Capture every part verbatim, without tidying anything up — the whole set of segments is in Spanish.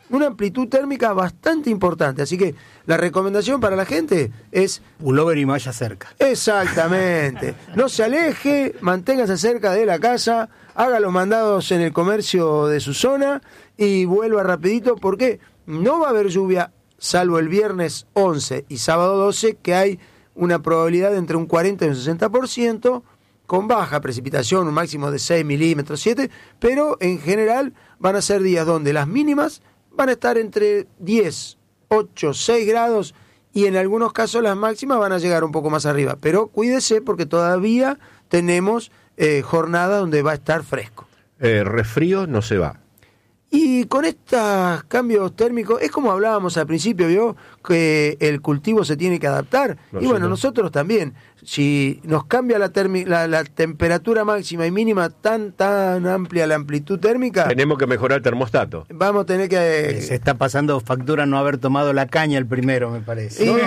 una amplitud térmica bastante importante. Así que la recomendación para la gente es... pullover y malla cerca. Exactamente. No se aleje, manténgase cerca de la casa, haga los mandados en el comercio de su zona y vuelva rapidito, porque no va a haber lluvia, salvo el viernes once y sábado doce, que hay una probabilidad de entre un cuarenta y un sesenta por ciento, con baja precipitación, un máximo de seis milímetros, siete, pero en general van a ser días donde las mínimas van a estar entre diez, ocho, seis grados, y en algunos casos las máximas van a llegar un poco más arriba. Pero cuídese porque todavía tenemos eh, jornada donde va a estar fresco. Eh, resfrío no se va. Y con estos cambios térmicos, es como hablábamos al principio, ¿vio? Que el cultivo se tiene que adaptar. No, y bueno, no. nosotros también. Si nos cambia la, termi- la, la temperatura máxima y mínima tan tan amplia, la amplitud térmica... tenemos que mejorar el termostato. Vamos a tener que... Se está pasando factura no haber tomado la caña el primero, me parece. Sí,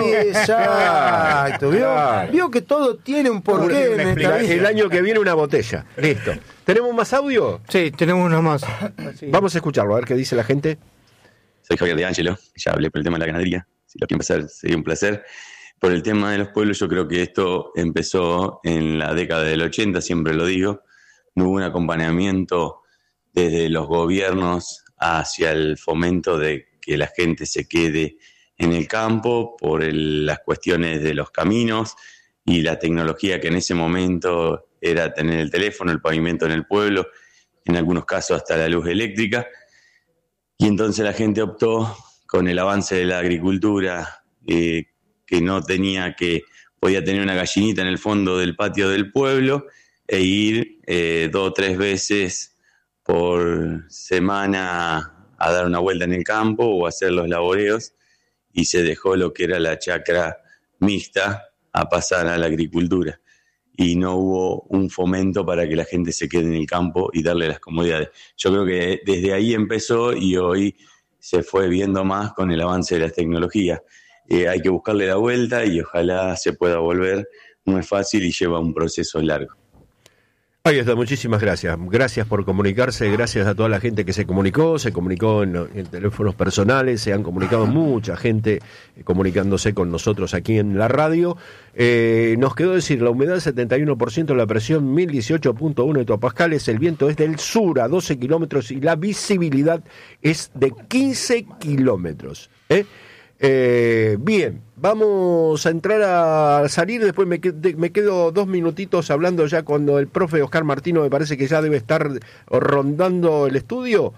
exacto. ¿Vio? Claro. Vio que todo tiene un porqué en esta vida. El año que viene una botella. Listo. ¿Tenemos más audio? Sí, tenemos uno más. Sí. Vamos a escucharlo, a ver qué dice la gente. Soy Javier de Ángelo, ya hablé por el tema de la ganadería. Si lo quieren empezar, sería un placer. Por el tema de los pueblos, yo creo que esto empezó en la década del ochenta, siempre lo digo. No hubo un acompañamiento desde los gobiernos hacia el fomento de que la gente se quede en el campo por el, las cuestiones de los caminos y la tecnología que en ese momento era tener el teléfono, el pavimento en el pueblo, en algunos casos hasta la luz eléctrica. Y entonces la gente optó, con el avance de la agricultura, eh, que no tenía que, podía tener una gallinita en el fondo del patio del pueblo e ir eh, dos o tres veces por semana a dar una vuelta en el campo o hacer los laboreos, y se dejó lo que era la chacra mixta a pasar a la agricultura. Y no hubo un fomento para que la gente se quede en el campo y darle las comodidades. Yo creo que desde ahí empezó y hoy se fue viendo más con el avance de las tecnologías. Eh, hay que buscarle la vuelta y ojalá se pueda volver. No es fácil y lleva un proceso largo. Ahí está, muchísimas gracias. Gracias por comunicarse, gracias a toda la gente que se comunicó, se comunicó en, en teléfonos personales, se han comunicado mucha gente eh, comunicándose con nosotros aquí en la radio. Eh, nos quedó decir, la humedad setenta y uno por ciento, la presión mil dieciocho punto uno hectopascales, el viento es del sur a doce kilómetros y la visibilidad es de quince kilómetros. ¿Eh? Eh, bien, vamos a entrar a salir, después me, qued- me quedo dos minutitos hablando ya cuando el profe Oscar Martino me parece que ya debe estar rondando el estudio.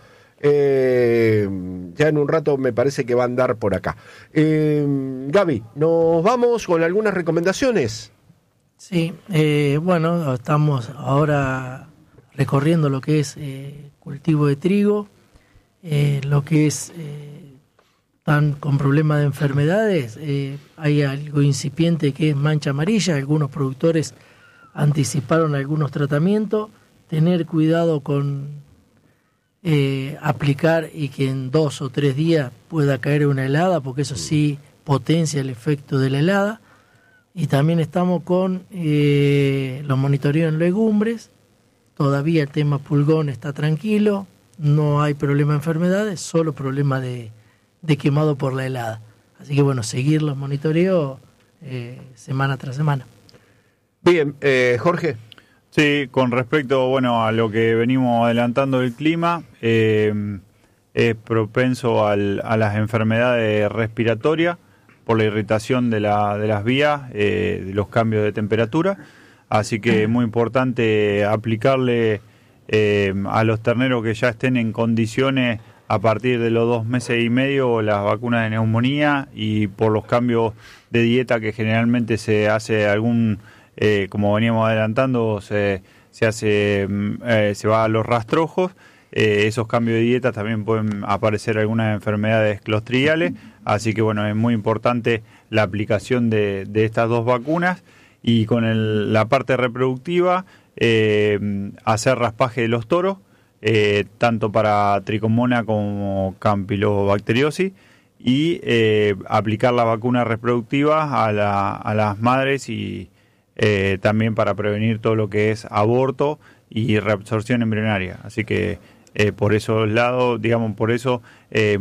Eh, ya en un rato me parece que va a andar por acá. Eh, Gaby, ¿nos vamos con algunas recomendaciones? Sí, eh, bueno, estamos ahora recorriendo lo que es eh, cultivo de trigo, eh, lo que es... Eh, están con problemas de enfermedades, eh, hay algo incipiente que es mancha amarilla, algunos productores anticiparon algunos tratamientos, tener cuidado con eh, aplicar y que en dos o tres días pueda caer una helada, porque eso sí potencia el efecto de la helada. Y también estamos con eh, los monitoreos en legumbres, todavía el tema pulgón está tranquilo, no hay problema de enfermedades, solo problema de de quemado por la helada. Así que bueno, seguir los monitoreos eh, semana tras semana. Bien, eh, Jorge. Sí, con respecto bueno a lo que venimos adelantando del clima, eh, es propenso al, a las enfermedades respiratorias por la irritación de, la, de las vías, eh, de los cambios de temperatura. Así que es muy importante aplicarle eh, a los terneros que ya estén en condiciones a partir de los dos meses y medio las vacunas de neumonía, y por los cambios de dieta que generalmente se hace algún, eh, como veníamos adelantando, se, se hace eh, se va a los rastrojos, eh, esos cambios de dieta también pueden aparecer algunas enfermedades clostridiales, así que bueno, es muy importante la aplicación de, de estas dos vacunas. Y con el, la parte reproductiva, eh, hacer raspaje de los toros, Eh, tanto para tricomona como campylobacteriosis, y eh, aplicar la vacuna reproductiva a, la, a las madres, y eh, también para prevenir todo lo que es aborto y reabsorción embrionaria. Así que eh, por esos lados, digamos, por eso eh,